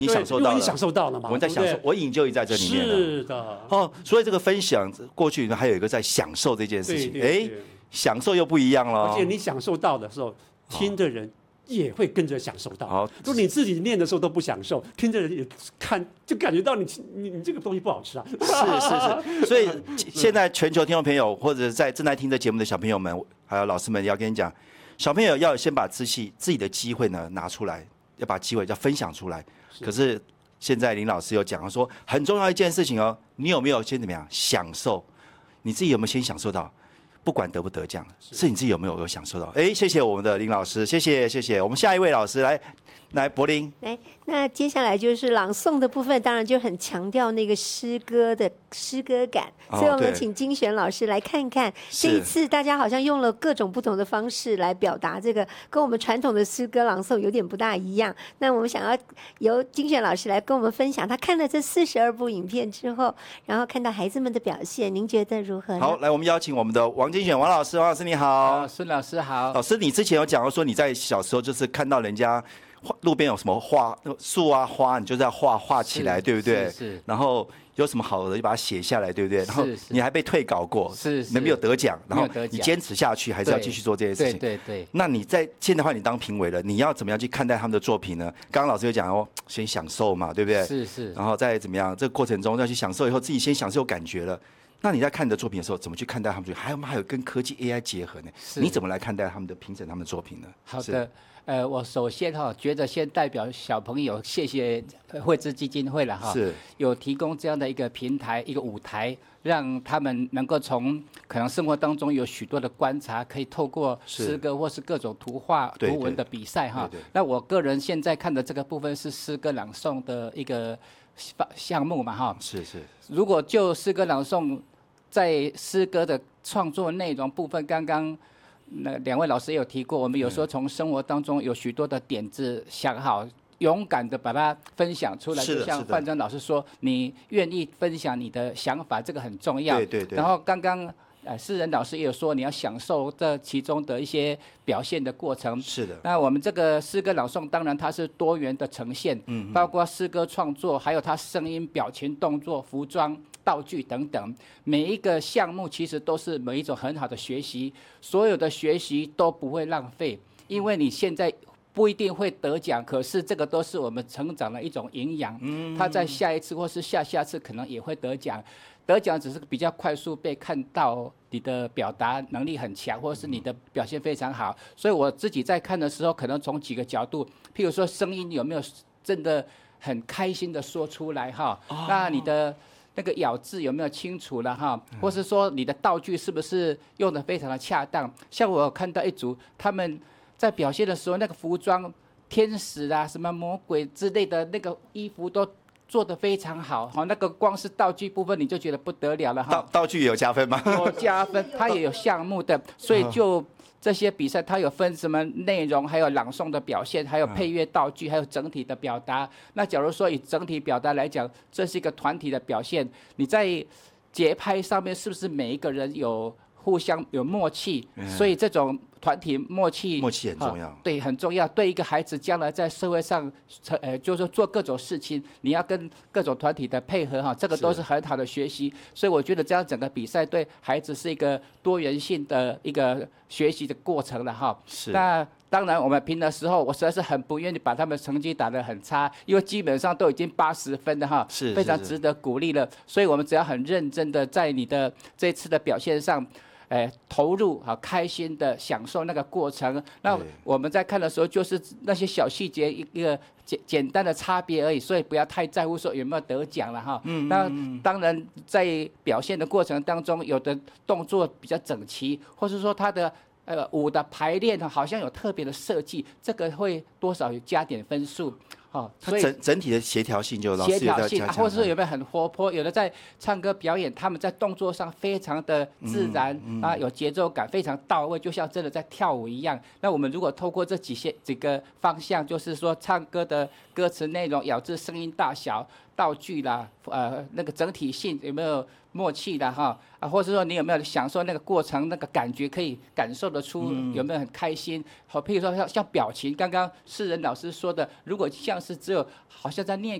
你享受到了， 你享受到了嘛？ 我们在享受，我引咎在这里面了。 是的。 哦，所以这个分享过去还有一个在享受这件事情，哎，享受又不一样了。 而且你享受到的时候，听的人也会跟着享受到。如果你自己念的时候都不享受，听的人也看就感觉到你这个东西不好吃啊。 是，所以现在全球听众朋友或者在正在听这节目的小朋友们，还有老师们，要跟你讲，小朋友要先把自己的机会呢拿出来，要把机会要分享出来。可是现在林老师有讲说，很重要一件事情哦，你有没有先怎么样享受？你自己有没有先享受到？不管得不得奖，是你自己有没有享受到？哎，谢谢我们的林老师，谢谢。我们下一位老师来，柏林。 来，那接下来就是朗诵的部分，当然就很强调那个诗歌的诗歌感，所以我们请金璇老师来看看，这一次大家好像用了各种不同的方式来表达这个，跟我们传统的诗歌朗诵有点不大一样。那我们想要由金璇老师来跟我们分享，他看了这42部影片之后，然后看到孩子们的表现，您觉得如何呢？ 好，来，我们邀请我们的王金璇王老师，王老师你好。 孙老师好。 老师，你之前有讲到说你在小时候就是看到人家路边有什么花树啊花，你就是要画起来，对不对？ 是。 然后有什么好的就把它写下来，对不对？然后你还被退稿过，没有得奖，然后你坚持下去，还是要继续做这些事情。 对。 那你在现在的话，你当评委了，你要怎么样去看待他们的作品呢？刚刚老师有讲哦，先享受嘛，对不对？ 是。 然后再怎么样，这个过程中要去享受以后，自己先享受感觉了。那你在看你的作品的时候，怎么去看待他们？还有跟科技 AI 结合呢？你怎么来看待他们的评审他们的作品呢？ 好的，我首先觉得先代表小朋友谢谢惠智基金会了是有提供这样的一个平台、一个舞台，让他们能够从可能生活当中有许多的观察，可以透过诗歌或是各种图画、图文的比赛那我个人现在看的这个部分是诗歌朗诵的一个项目嘛是。 如果就诗歌朗诵，在诗歌的创作内容部分，刚刚那2位老师也有提过，我们有时候从生活当中有许多的点子想好，勇敢的把它分享出来。就像范真老师说，你愿意分享你的想法，这个很重要。 对。 然后刚刚诗人老师也有说，你要享受这其中的一些表现的过程。 是的。 那我们这个诗歌朗诵，当然它是多元的呈现，包括诗歌创作，还有它声音、表情、动作、服装、道具等等，每一个项目其实都是每一种很好的学习，所有的学习都不会浪费，因为你现在不一定会得奖，可是这个都是我们成长的一种营养。他在下一次或是下次可能也会得奖，得奖只是比较快速被看到你的表达能力很强，或是你的表现非常好。所以我自己在看的时候，可能从几个角度，譬如说声音有没有真的很开心的说出来那你的那个咬字有没有清楚了或是说你的道具是不是用的非常的恰当？像我有看到一组他们在表现的时候，那个服装天使啊、什么魔鬼之类的那个衣服都做得非常好那个光是道具部分你就觉得不得了了道具有加分吗？ 有加分，它也有项目的，所以就这些比赛它有分什么内容，还有朗诵的表现，还有配乐道具，还有整体的表达。那假如说以整体表达来讲，这是一个团体的表现，你在节拍上面是不是每一个人有互相有默契？所以这种团体默契很重要， 对，很重要。对一个孩子将来在社会上，就是说做各种事情，你要跟各种团体的配合这个都是很好的学习。所以我觉得这样整个比赛对孩子是一个多元性的一个学习的过程了是。 那当然我们评的时候，我实在是很不愿意把他们成绩打得很差，因为基本上都已经80分了是非常值得鼓励了。所以我们只要很认真的在你的这次的表现上。投入开心的享受那个过程。那我们在看的时候，就是那些小细节一个简单的差别而已，所以不要太在乎说有没有得奖了那当然在表现的过程当中，有的动作比较整齐，或是说他的舞的排练好像有特别的设计，这个会多少有加点分数。 所以整体的协调性就老师协调性或者是有没有很活泼？有的在唱歌表演，他们在动作上非常的自然有节奏感，非常到位，就像真的在跳舞一样。那我们如果透过这几个方向，就是说唱歌的歌词内容、咬字、声音大小、 道具啦，那个整体性有没有默契的哈啊，或者说你有没有享受那个过程，那个感觉可以感受得出，有没有很开心？好，譬如说像表情，刚刚世仁老师说的，如果像是只有好像在念